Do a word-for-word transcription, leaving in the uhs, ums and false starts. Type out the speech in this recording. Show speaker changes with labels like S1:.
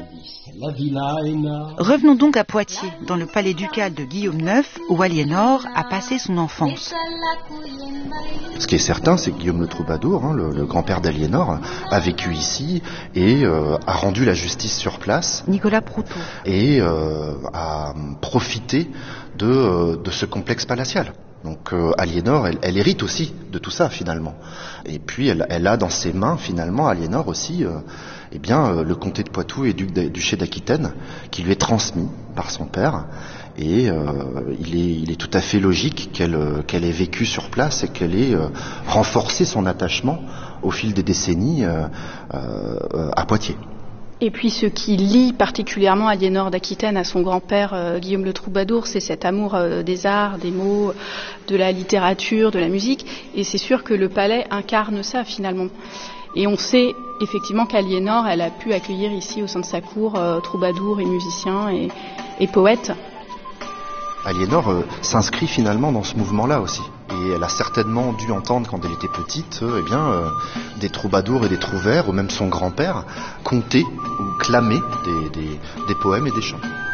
S1: Revenons donc à Poitiers, dans le palais ducal de Guillaume neuf, où Aliénor a passé son enfance.
S2: Ce qui est certain, c'est que Guillaume le Troubadour, hein, le, le grand-père d'Aliénor, a vécu ici et euh, a rendu la justice sur place.
S1: Nicolas Proutot.
S2: Et euh, a profité de, euh, de ce complexe palatial. Donc euh, Aliénor, elle, elle hérite aussi de tout ça finalement. Et puis elle, elle a dans ses mains finalement, Aliénor aussi, euh, eh bien, euh, le comté de Poitou et duc d- duché d'Aquitaine, qui lui est transmis par son père. Et euh, il, est, il est tout à fait logique qu'elle, euh, qu'elle ait vécu sur place et qu'elle ait euh, renforcé son attachement au fil des décennies euh, euh, à Poitiers.
S3: Et puis ce qui lie particulièrement Aliénor d'Aquitaine à son grand-père euh, Guillaume le Troubadour, c'est cet amour euh, des arts, des mots, de la littérature, de la musique. Et c'est sûr que le palais incarne ça finalement. Et on sait effectivement qu'Aliénor, elle a pu accueillir ici au sein de sa cour euh, troubadours et musiciens et, et poètes.
S2: Aliénor euh, s'inscrit finalement dans ce mouvement-là aussi. Et elle a certainement dû entendre quand elle était petite euh, eh bien, euh, des troubadours et des trouvères, ou même son grand-père, conter ou clamer des, des, des poèmes et des chants.